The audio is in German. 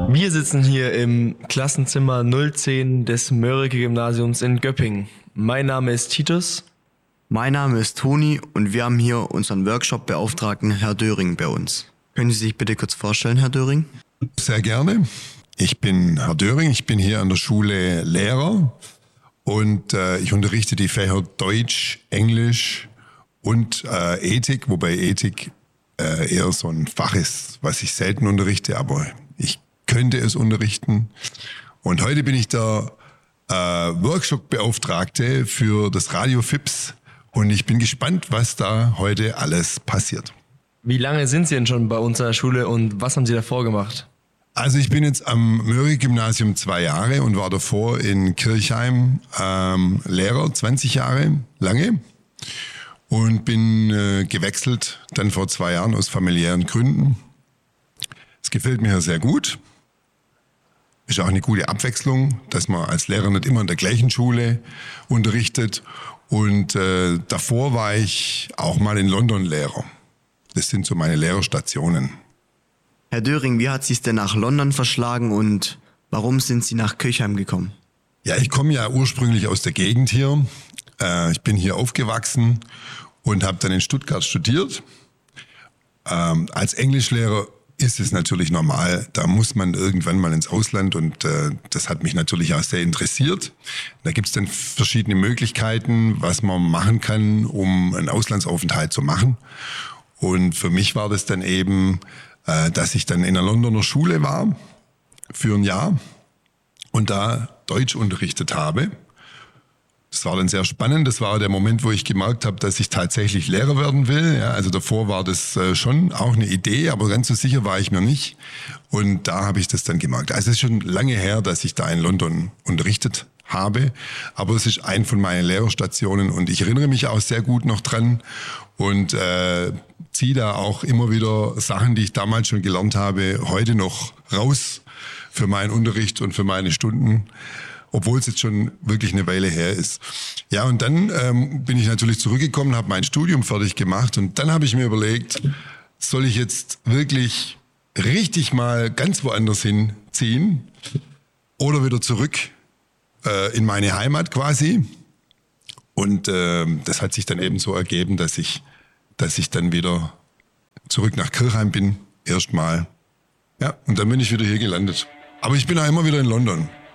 Wir sitzen hier im Klassenzimmer 010 des Mörike-Gymnasiums in Göppingen. Mein Name ist Titus. Mein Name ist Toni und wir haben hier unseren Workshop-Beauftragten Herr Döring bei uns. Können Sie sich bitte kurz vorstellen, Herr Döring? Sehr gerne. Ich bin Herr Döring, ich bin hier an der Schule Lehrer und ich unterrichte die Fächer Deutsch, Englisch und Ethik, wobei Ethik eher so ein Fach ist, was ich selten unterrichte, aber ich könnte es unterrichten. Und heute bin ich der Workshop-Beauftragte für das Radio FIPS und ich bin gespannt, was da heute alles passiert. Wie lange sind Sie denn schon bei unserer Schule und was haben Sie davor gemacht? Also ich bin jetzt am Mörike-Gymnasium 2 Jahre und war davor in Kirchheim Lehrer, 20 Jahre lange. Und bin gewechselt dann vor 2 Jahren aus familiären Gründen. Es gefällt mir hier sehr gut. Ist auch eine gute Abwechslung, dass man als Lehrer nicht immer in der gleichen Schule unterrichtet. Und davor war ich auch mal in London Lehrer. Das sind so meine Lehrerstationen. Herr Döring, wie hat Sie es denn nach London verschlagen und warum sind Sie nach Kirchheim gekommen? Ja, ich komme ja ursprünglich aus der Gegend hier. Ich bin hier aufgewachsen und habe dann in Stuttgart studiert. Als Englischlehrer ist es natürlich normal, da muss man irgendwann mal ins Ausland und das hat mich natürlich auch sehr interessiert. Da gibt es dann verschiedene Möglichkeiten, was man machen kann, um einen Auslandsaufenthalt zu machen. Und für mich war das dann eben, dass ich dann in einer Londoner Schule war für ein Jahr und da Deutsch unterrichtet habe. Das war dann sehr spannend. Das war der Moment, wo ich gemerkt habe, dass ich tatsächlich Lehrer werden will. Ja, also davor war das schon auch eine Idee, aber ganz so sicher war ich mir nicht. Und da habe ich das dann gemerkt. Also es ist schon lange her, dass ich da in London unterrichtet habe. Aber es ist eine von meinen Lehrerstationen und ich erinnere mich auch sehr gut noch dran und ziehe da auch immer wieder Sachen, die ich damals schon gelernt habe, heute noch raus für meinen Unterricht und für meine Stunden. Obwohl es jetzt schon wirklich eine Weile her ist. Ja, und dann bin ich natürlich zurückgekommen, habe mein Studium fertig gemacht und dann habe ich mir überlegt, soll ich jetzt wirklich richtig mal ganz woanders hinziehen oder wieder zurück in meine Heimat quasi. Und das hat sich dann eben so ergeben, dass ich dann wieder zurück nach Kirchheim bin, erstmal. Ja, und dann bin ich wieder hier gelandet. Aber ich bin auch immer wieder in London.